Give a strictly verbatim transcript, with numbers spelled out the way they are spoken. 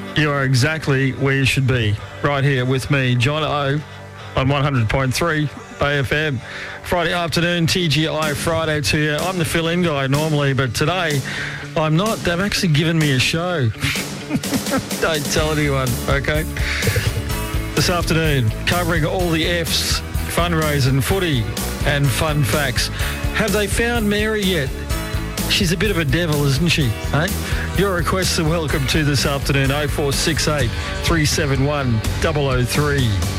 You are exactly where you should be, right here with me, John O, on one hundred point three A F M. Friday afternoon, T G I Friday to you. I'm the fill-in guy normally, but today I'm not. They've actually given me a show. Don't tell anyone, okay? This afternoon, covering all the F's, fundraising, footy and fun facts. Have they found Mary yet? She's a bit of a devil, isn't she? Eh? Your requests are welcome to this afternoon, oh four six eight, three seven one, double oh three.